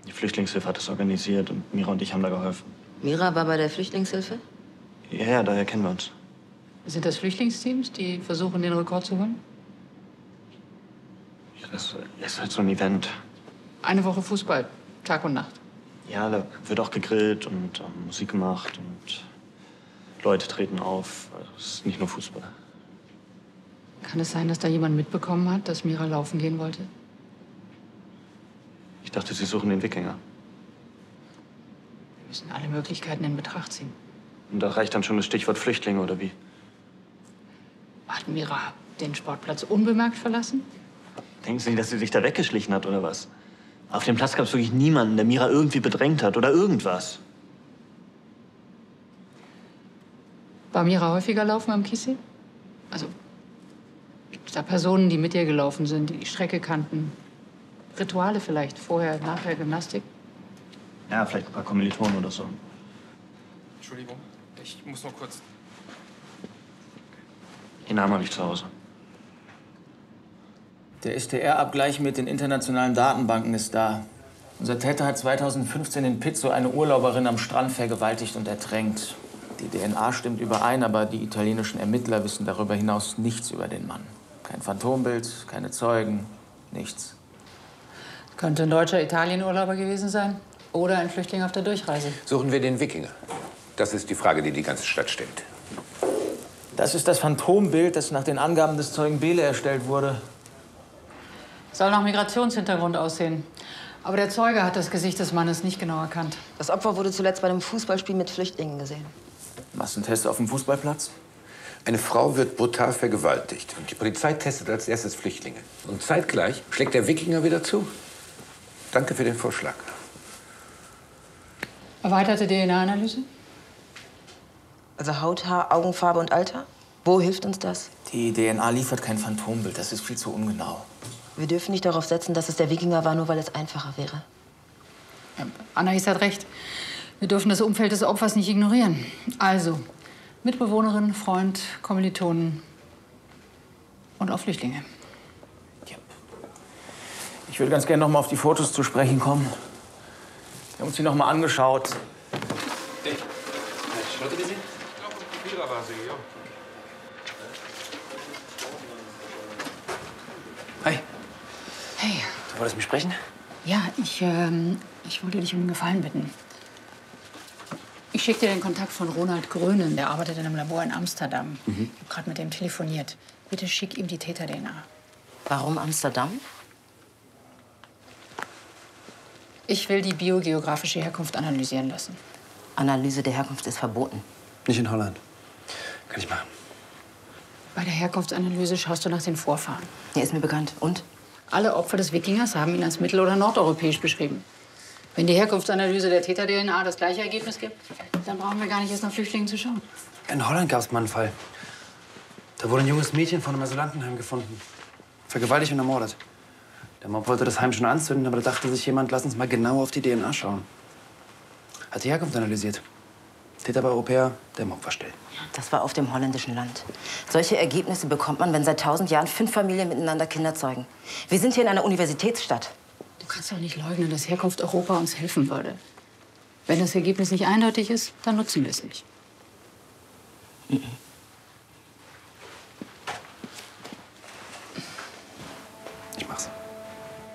Die Flüchtlingshilfe hat das organisiert und Mira und ich haben da geholfen. Mira war bei der Flüchtlingshilfe? Ja, daher kennen wir uns. Sind das Flüchtlingsteams, die versuchen, den Rekord zu holen? Ja, das ist halt so ein Event. Eine Woche Fußball, Tag und Nacht. Ja, da wird auch gegrillt und Musik gemacht und Leute treten auf. Es ist nicht nur Fußball. Kann es sein, dass da jemand mitbekommen hat, dass Mira laufen gehen wollte? Ich dachte, Sie suchen den Wikinger. Wir müssen alle Möglichkeiten in Betracht ziehen. Und da reicht dann schon das Stichwort Flüchtlinge, oder wie? Hat Mira den Sportplatz unbemerkt verlassen? Denken Sie nicht, dass sie sich da weggeschlichen hat, oder was? Auf dem Platz gab es wirklich niemanden, der Mira irgendwie bedrängt hat oder irgendwas. War Mira häufiger laufen am Kiessee? Also, gibt es da Personen, die mit ihr gelaufen sind, die die Strecke kannten? Rituale vielleicht, vorher, nachher Gymnastik? Ja, vielleicht ein paar Kommilitonen oder so. Entschuldigung, ich muss noch kurz. Den Namen habe ich zu Hause. Der STR-Abgleich mit den internationalen Datenbanken ist da. Unser Täter hat 2015 in Pizzo eine Urlauberin am Strand vergewaltigt und ertränkt. Die DNA stimmt überein, aber die italienischen Ermittler wissen darüber hinaus nichts über den Mann. Kein Phantombild, keine Zeugen, nichts. Könnte ein deutscher Italienurlauber gewesen sein oder ein Flüchtling auf der Durchreise. Suchen wir den Wikinger? Das ist die Frage, die die ganze Stadt stellt. Das ist das Phantombild, das nach den Angaben des Zeugen Behle erstellt wurde. Soll nach Migrationshintergrund aussehen. Aber der Zeuge hat das Gesicht des Mannes nicht genau erkannt. Das Opfer wurde zuletzt bei einem Fußballspiel mit Flüchtlingen gesehen. Massentest auf dem Fußballplatz? Eine Frau wird brutal vergewaltigt und die Polizei testet als erstes Flüchtlinge. Und zeitgleich schlägt der Wikinger wieder zu. Danke für den Vorschlag. Erweiterte DNA-Analyse? Also Hauthaar, Augenfarbe und Alter? Wo hilft uns das? Die DNA liefert kein Phantombild, das ist viel zu ungenau. Wir dürfen nicht darauf setzen, dass es der Wikinger war, nur weil es einfacher wäre. Ja, Anais hat recht. Wir dürfen das Umfeld des Opfers nicht ignorieren. Also, Mitbewohnerin, Freund, Kommilitonen und auch Flüchtlinge. Ja. Ich würde ganz gerne noch mal auf die Fotos zu sprechen kommen. Wir haben uns die noch mal angeschaut. Hey, hast du Leute gesehen? Ich glaube, Mira war sie, ja. Hi. Hey. Du wolltest mich sprechen? Ja, ich wollte dich um einen Gefallen bitten. Ich schicke dir den Kontakt von Ronald Grönen, der arbeitet in einem Labor in Amsterdam. Ich habe gerade mit dem telefoniert. Bitte schick ihm die Täter-DNA. Warum Amsterdam? Ich will die biogeografische Herkunft analysieren lassen. Analyse der Herkunft ist verboten. Nicht in Holland. Kann ich machen. Bei der Herkunftsanalyse schaust du nach den Vorfahren. Ja, ist mir bekannt. Und? Alle Opfer des Wikingers haben ihn als mittel- oder nordeuropäisch beschrieben. Wenn die Herkunftsanalyse der Täter-DNA das gleiche Ergebnis gibt, dann brauchen wir gar nicht erst nach Flüchtlingen zu schauen. In Holland gab es mal einen Fall. Da wurde ein junges Mädchen von einem Asylantenheim gefunden. Vergewaltigt und ermordet. Der Mob wollte das Heim schon anzünden, aber da dachte sich jemand, lass uns mal genau auf die DNA schauen. Hat die Herkunft analysiert. Täter war Europäer, der Mob war still. Das war auf dem holländischen Land. Solche Ergebnisse bekommt man, wenn seit 1000 Jahren 5 Familien miteinander Kinder zeugen. Wir sind hier in einer Universitätsstadt. Du kannst doch nicht leugnen, dass Herkunft Europa uns helfen würde. Wenn das Ergebnis nicht eindeutig ist, dann nutzen wir es nicht. Mhm.